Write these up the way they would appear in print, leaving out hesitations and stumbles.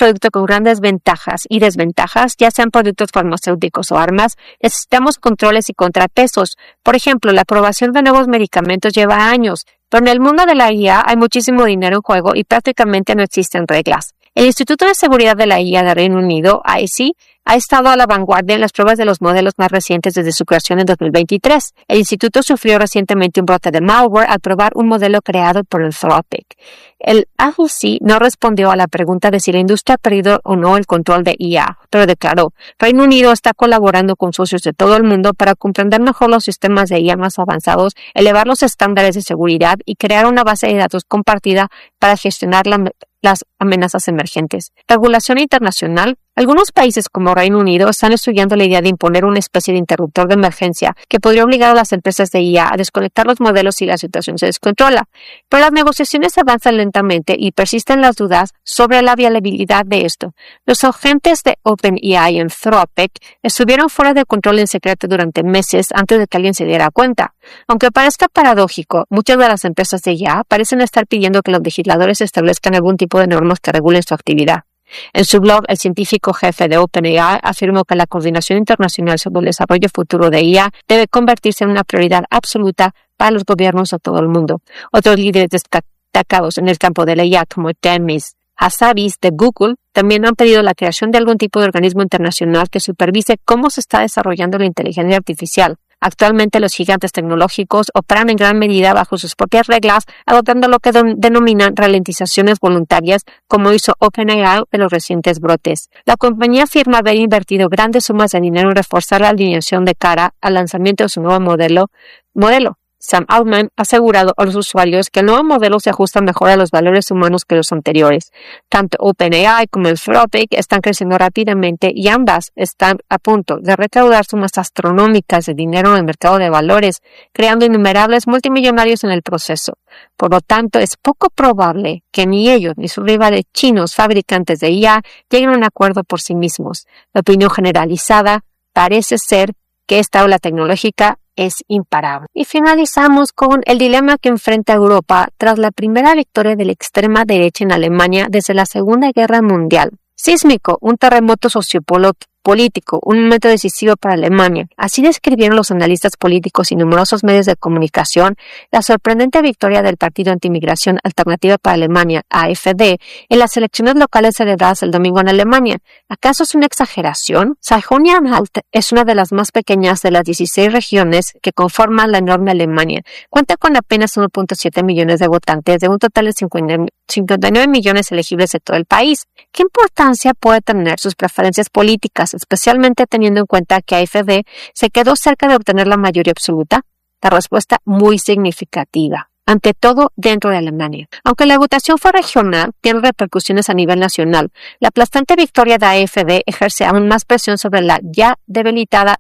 producto con grandes ventajas y desventajas, ya sean productos farmacéuticos o armas, necesitamos controles y contrapesos. Por ejemplo, la aprobación de nuevos medicamentos lleva años, pero en el mundo de la IA hay muchísimo dinero en juego y prácticamente no existen reglas. El Instituto de Seguridad de la IA de Reino Unido, IC, ha estado a la vanguardia en las pruebas de los modelos más recientes desde su creación en 2023. El instituto sufrió recientemente un brote de malware al probar un modelo creado por Anthropic. El IC no respondió a la pregunta de si la industria ha perdido o no el control de IA, pero declaró: Reino Unido está colaborando con socios de todo el mundo para comprender mejor los sistemas de IA más avanzados, elevar los estándares de seguridad y crear una base de datos compartida para gestionar las amenazas emergentes. Regulación internacional. Algunos países como Reino Unido están estudiando la idea de imponer una especie de interruptor de emergencia que podría obligar a las empresas de IA a desconectar los modelos si la situación se descontrola. Pero las negociaciones avanzan lentamente y persisten las dudas sobre la viabilidad de esto. Los agentes de OpenAI y Anthropic estuvieron fuera de control en secreto durante meses antes de que alguien se diera cuenta. Aunque parezca paradójico, muchas de las empresas de IA parecen estar pidiendo que los legisladores establezcan algún tipo de normas que regulen su actividad. En su blog, el científico jefe de OpenAI afirmó que la coordinación internacional sobre el desarrollo futuro de IA debe convertirse en una prioridad absoluta para los gobiernos de todo el mundo. Otros líderes destacados en el campo de la IA, como Demis Hassabis de Google, también han pedido la creación de algún tipo de organismo internacional que supervise cómo se está desarrollando la inteligencia artificial. Actualmente los gigantes tecnológicos operan en gran medida bajo sus propias reglas, adoptando lo que denominan ralentizaciones voluntarias, como hizo OpenAI en los recientes brotes. La compañía afirma haber invertido grandes sumas de dinero en reforzar la alineación de cara al lanzamiento de su nuevo modelo. Sam Altman ha asegurado a los usuarios que el nuevo modelo se ajusta mejor a los valores humanos que los anteriores. Tanto OpenAI como Anthropic están creciendo rápidamente y ambas están a punto de recaudar sumas astronómicas de dinero en el mercado de valores, creando innumerables multimillonarios en el proceso. Por lo tanto, es poco probable que ni ellos ni sus rivales chinos fabricantes de IA lleguen a un acuerdo por sí mismos. La opinión generalizada parece ser que esta ola tecnológica es imparable. Y finalizamos con el dilema que enfrenta Europa tras la primera victoria de la extrema derecha en Alemania desde la Segunda Guerra Mundial. Sísmico, un terremoto sociopolítico, un momento decisivo para Alemania. Así describieron los analistas políticos y numerosos medios de comunicación la sorprendente victoria del Partido Antimigración Alternativa para Alemania, AfD, en las elecciones locales celebradas el domingo en Alemania. ¿Acaso es una exageración? Sajonia-Anhalt es una de las más pequeñas de las 16 regiones que conforman la enorme Alemania. Cuenta con apenas 1.7 millones de votantes de un total de 59 millones elegibles de todo el país. ¿Qué importancia puede tener sus preferencias políticas, especialmente teniendo en cuenta que AfD se quedó cerca de obtener la mayoría absoluta? La respuesta muy significativa. Ante todo, dentro de Alemania. Aunque la votación fue regional, tiene repercusiones a nivel nacional. La aplastante victoria de AfD ejerce aún más presión sobre el ya debilitado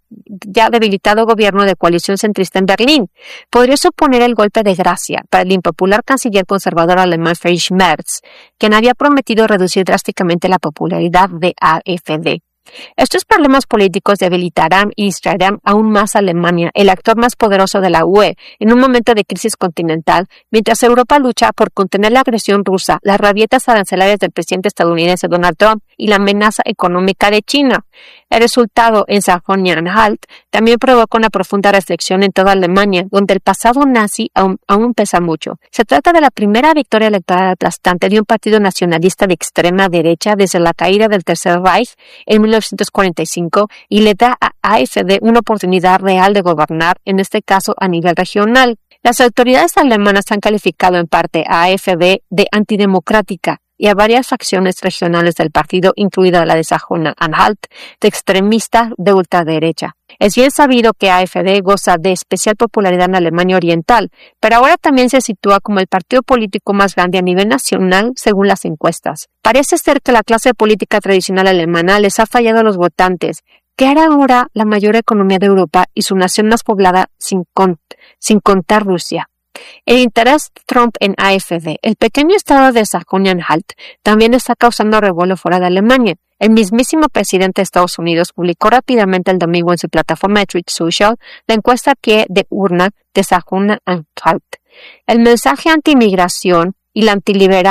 gobierno de coalición centrista en Berlín. Podría suponer el golpe de gracia para el impopular canciller conservador alemán Friedrich Merz, quien había prometido reducir drásticamente la popularidad de AfD. Estos problemas políticos debilitarán y distraerán aún más a Alemania, el actor más poderoso de la UE, en un momento de crisis continental, mientras Europa lucha por contener la agresión rusa, las rabietas arancelarias del presidente estadounidense Donald Trump y la amenaza económica de China. El resultado en Sajonia-Anhalt también provoca una profunda reflexión en toda Alemania, donde el pasado nazi aún pesa mucho. Se trata de la primera victoria electoral aplastante de un partido nacionalista de extrema derecha desde la caída del Tercer Reich en 1945 y le da a AfD una oportunidad real de gobernar, en este caso a nivel regional. Las autoridades alemanas han calificado en parte a AfD de antidemocrática y a varias facciones regionales del partido, incluida la de Sajonia-Anhalt, de extremista de ultraderecha. Es bien sabido que AfD goza de especial popularidad en Alemania Oriental, pero ahora también se sitúa como el partido político más grande a nivel nacional según las encuestas. Parece ser que la clase política tradicional alemana les ha fallado a los votantes. ¿Qué hará ahora la mayor economía de Europa y su nación más poblada sin contar Rusia? El interés de Trump en AfD, el pequeño estado de Sajonia-Anhalt, también está causando revuelo fuera de Alemania. El mismísimo presidente de Estados Unidos publicó rápidamente el domingo en su plataforma de Truth Social la encuesta a pie de urna de Sajonia-Anhalt. El mensaje antimigración y la antiliberal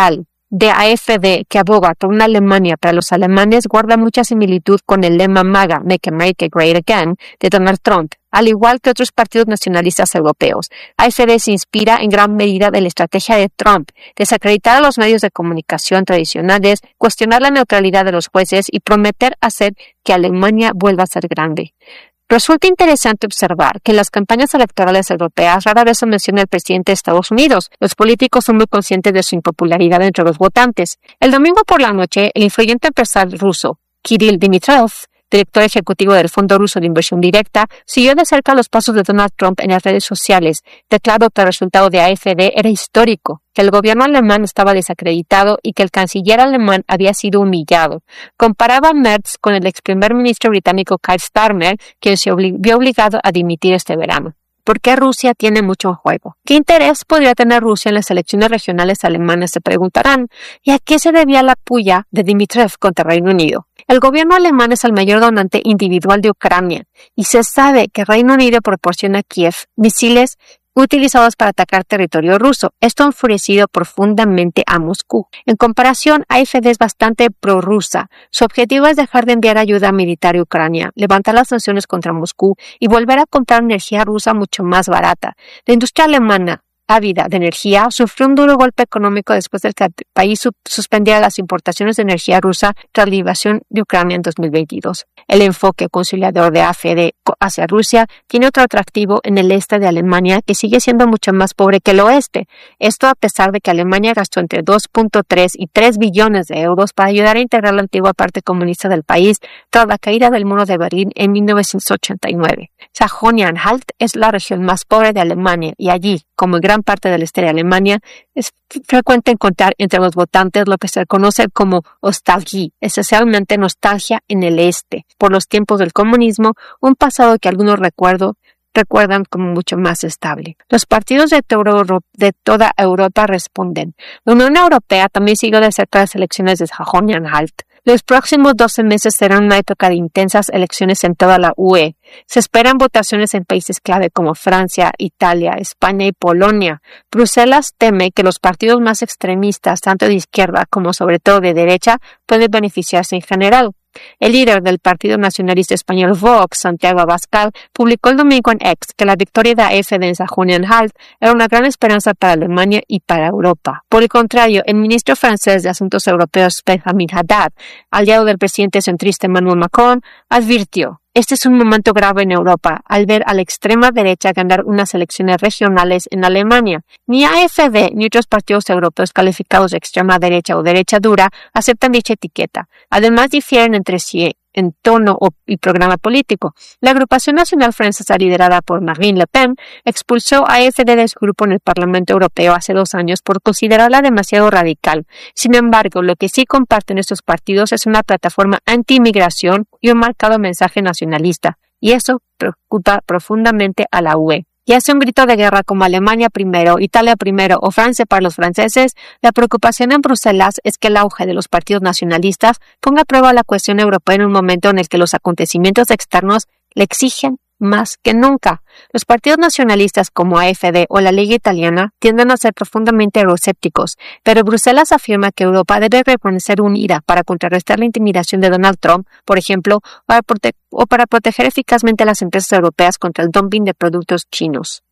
de AfD, que aboga por una Alemania para los alemanes, guarda mucha similitud con el lema MAGA, Make America Great Again, de Donald Trump, al igual que otros partidos nacionalistas europeos. AfD se inspira en gran medida de la estrategia de Trump, desacreditar a los medios de comunicación tradicionales, cuestionar la neutralidad de los jueces y prometer hacer que Alemania vuelva a ser grande. Resulta interesante observar que en las campañas electorales europeas rara vez se menciona el presidente de Estados Unidos. Los políticos son muy conscientes de su impopularidad entre los votantes. El domingo por la noche, el influyente empresario ruso, Kirill Dmitriev, director ejecutivo del Fondo Ruso de Inversión Directa, siguió de cerca los pasos de Donald Trump en las redes sociales. Declaró que el resultado de AfD era histórico, que el gobierno alemán estaba desacreditado y que el canciller alemán había sido humillado. Comparaba a Merz con el ex primer ministro británico Keir Starmer, quien se vio obligado a dimitir este verano. ¿Por qué Rusia tiene mucho en juego? ¿Qué interés podría tener Rusia en las elecciones regionales alemanas? Se preguntarán. ¿Y a qué se debía la puya de Dmitriev contra Reino Unido? El gobierno alemán es el mayor donante individual de Ucrania y se sabe que Reino Unido proporciona a Kiev misiles utilizados para atacar territorio ruso. Esto ha enfurecido profundamente a Moscú. En comparación, AfD es bastante prorrusa. Su objetivo es dejar de enviar ayuda militar a Ucrania, levantar las sanciones contra Moscú y volver a comprar energía rusa mucho más barata. La industria alemana, ávida de energía, sufrió un duro golpe económico después de que el país suspendiera las importaciones de energía rusa tras la invasión de Ucrania en 2022. El enfoque conciliador de AfD hacia Rusia tiene otro atractivo en el este de Alemania, que sigue siendo mucho más pobre que el oeste. Esto a pesar de que Alemania gastó entre 2.3 y 3 billones de euros para ayudar a integrar la antigua parte comunista del país tras la caída del muro de Berlín en 1989. Sajonia-Anhalt es la región más pobre de Alemania y allí, como en gran parte del este de Alemania, es frecuente encontrar entre los votantes lo que se conoce como Ostalgie, esencialmente nostalgia en el este, por los tiempos del comunismo, un pasado que algunos recuerdan como mucho más estable. Los partidos de toda Europa responden. La Unión Europea también siguió de cerca las elecciones de Sajonia-Anhalt. Los próximos 12 meses serán una época de intensas elecciones en toda la UE. Se esperan votaciones en países clave como Francia, Italia, España y Polonia. Bruselas teme que los partidos más extremistas, tanto de izquierda como sobre todo de derecha, pueden beneficiarse en general. El líder del Partido Nacionalista Español Vox, Santiago Abascal, publicó el domingo en X que la victoria de AfD en Sajonia-Anhalt era una gran esperanza para Alemania y para Europa. Por el contrario, el ministro francés de Asuntos Europeos, Benjamin Haddad, aliado del presidente centrista Emmanuel Macron, advirtió: este es un momento grave en Europa al ver a la extrema derecha ganar unas elecciones regionales en Alemania. Ni AfD ni otros partidos europeos calificados de extrema derecha o derecha dura aceptan dicha etiqueta. Además, difieren entre sí en tono y programa político. La agrupación nacional francesa liderada por Marine Le Pen expulsó a AfD de su grupo en el Parlamento Europeo hace 2 años por considerarla demasiado radical. Sin embargo, lo que sí comparten estos partidos es una plataforma anti-inmigración y un marcado mensaje nacionalista, y eso preocupa profundamente a la UE. Ya sea un grito de guerra como Alemania primero, Italia primero o Francia para los franceses, la preocupación en Bruselas es que el auge de los partidos nacionalistas ponga a prueba la cuestión europea en un momento en el que los acontecimientos externos le exigen más que nunca. Los partidos nacionalistas como AfD o la Liga Italiana tienden a ser profundamente euroscépticos, pero Bruselas afirma que Europa debe permanecer unida para contrarrestar la intimidación de Donald Trump, por ejemplo, o para proteger eficazmente a las empresas europeas contra el dumping de productos chinos.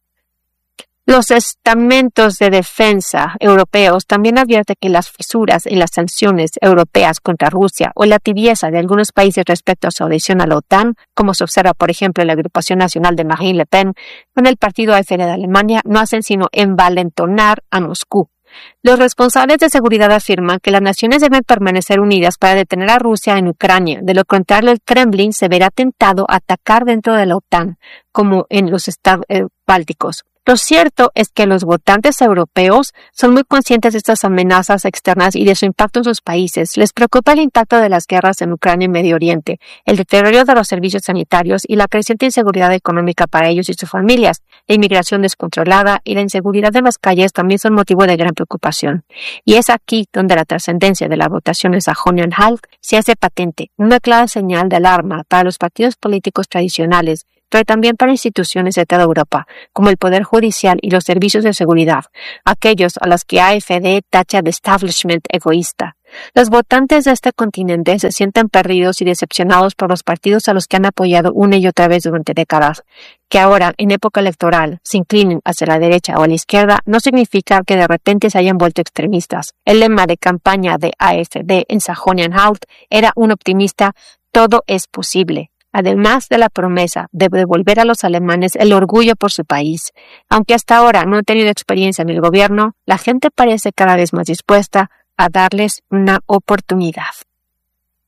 Los estamentos de defensa europeos también advierten que las fisuras en las sanciones europeas contra Rusia o la tibieza de algunos países respecto a su adhesión a la OTAN, como se observa por ejemplo en la agrupación nacional de Marine Le Pen con el partido AfD de Alemania, no hacen sino envalentonar a Moscú. Los responsables de seguridad afirman que las naciones deben permanecer unidas para detener a Rusia en Ucrania. De lo contrario, el Kremlin se verá tentado a atacar dentro de la OTAN, como en los estados bálticos. Lo cierto es que los votantes europeos son muy conscientes de estas amenazas externas y de su impacto en sus países. Les preocupa el impacto de las guerras en Ucrania y Medio Oriente, el deterioro de los servicios sanitarios y la creciente inseguridad económica para ellos y sus familias. La inmigración descontrolada y la inseguridad en las calles también son motivo de gran preocupación. Y es aquí donde la trascendencia de la votación en Sajonia-Anhalt se hace patente, una clara señal de alarma para los partidos políticos tradicionales pero también para instituciones de toda Europa, como el Poder Judicial y los servicios de seguridad, aquellos a los que AfD tacha de establishment egoísta. Los votantes de este continente se sienten perdidos y decepcionados por los partidos a los que han apoyado una y otra vez durante décadas. Que ahora, en época electoral, se inclinen hacia la derecha o a la izquierda no significa que de repente se hayan vuelto extremistas. El lema de campaña de AfD en Sajonia-Anhalt era un optimista: todo es posible. Además de la promesa de devolver a los alemanes el orgullo por su país. Aunque hasta ahora no han tenido experiencia en el gobierno, la gente parece cada vez más dispuesta a darles una oportunidad.